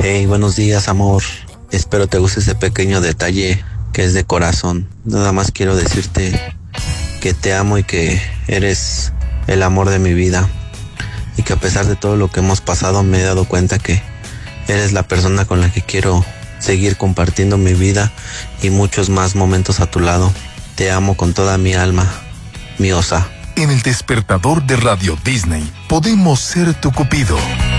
Hey, buenos días, amor. Espero te guste este pequeño detalle que es de corazón. Nada más quiero decirte que te amo y que eres el amor de mi vida. Y que a pesar de todo lo que hemos pasado, me he dado cuenta que eres la persona con la que quiero seguir compartiendo mi vida y muchos más momentos a tu lado. Te amo con toda mi alma, mi osa. En el despertador de Radio Disney podemos ser tu cupido.